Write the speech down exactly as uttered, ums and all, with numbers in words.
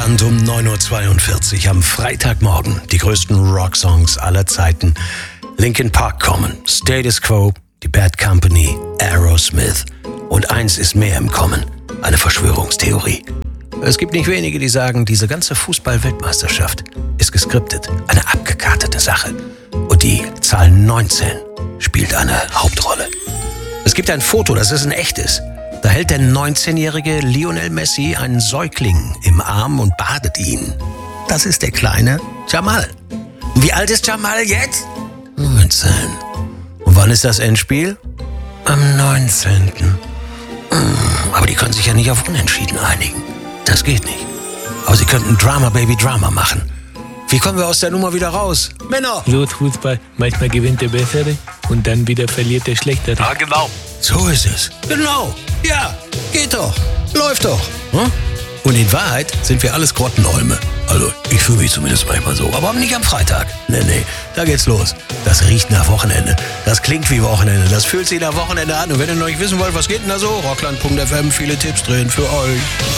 Rockland um neun Uhr zweiundvierzig am Freitagmorgen. Die größten Rocksongs aller Zeiten. Linkin Park kommen, Status Quo, die Bad Company, Aerosmith. Und eins ist mehr im Kommen, eine Verschwörungstheorie. Es gibt nicht wenige, die sagen, diese ganze Fußball-Weltmeisterschaft ist geskriptet, eine abgekartete Sache. Und die Zahl neunzehn spielt eine Hauptrolle. Es gibt ein Foto, das ist ein echtes. Da hält der neunzehnjährige Lionel Messi einen Säugling im Arm und badet ihn. Das ist der kleine Jamal. Und wie alt ist Jamal jetzt? neunzehn. Und wann ist das Endspiel? Am neunzehnten Aber die können sich ja nicht auf Unentschieden einigen. Das geht nicht. Aber sie könnten Drama Baby Drama machen. Wie kommen wir aus der Nummer wieder raus? Männer! So ist Fußball. Manchmal gewinnt der Bessere und dann wieder verliert der Schlechtere. Ja, genau. So ist es. Genau. Ja, geht doch. Läuft doch. Hm? Und in Wahrheit sind wir alles Grottenolme. Also, ich fühle mich zumindest manchmal so. Aber nicht am Freitag. Nee, nee, da geht's los. Das riecht nach Wochenende. Das klingt wie Wochenende. Das fühlt sich nach Wochenende an. Und wenn ihr noch nicht wissen wollt, was geht denn da so? Rockland Punkt F M, viele Tipps drin für euch.